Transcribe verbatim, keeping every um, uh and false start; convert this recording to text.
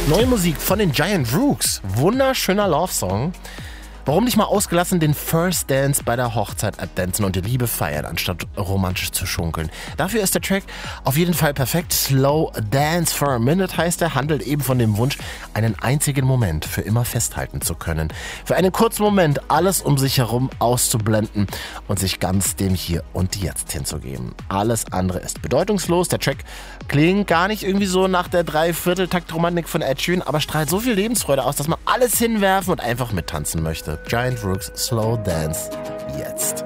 Neue Musik von den Giant Rooks. Wunderschöner Love-Song. Warum nicht mal ausgelassen den First Dance bei der Hochzeit abdancen und die Liebe feiern, anstatt romantisch zu schunkeln? Dafür ist der Track auf jeden Fall perfekt. Slow Dance for a Minute heißt er, handelt eben von dem Wunsch, einen einzigen Moment für immer festhalten zu können. Für einen kurzen Moment alles um sich herum auszublenden und sich ganz dem Hier und Jetzt hinzugeben. Alles andere ist bedeutungslos. Der Track klingt gar nicht irgendwie so nach der Dreivierteltakt-Romantik von Ed Sheeran, aber strahlt so viel Lebensfreude aus, dass man alles hinwerfen und einfach mittanzen möchte. Giant Rooks, Slow Dance, jetzt.